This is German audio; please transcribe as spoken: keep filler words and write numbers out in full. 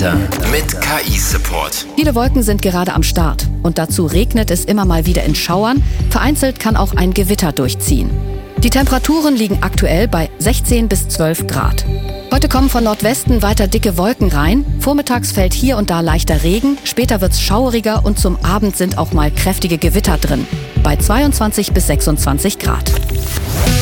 Wetter mit K I-Support. Viele Wolken sind gerade am Start und dazu regnet es immer mal wieder in Schauern. Vereinzelt kann auch ein Gewitter durchziehen. Die Temperaturen liegen aktuell bei sechzehn bis zwölf Grad. Heute kommen von Nordwesten weiter dicke Wolken rein. Vormittags fällt hier und da leichter Regen, später wird's schaueriger und zum Abend sind auch mal kräftige Gewitter drin. Bei zweiundzwanzig bis sechsundzwanzig Grad.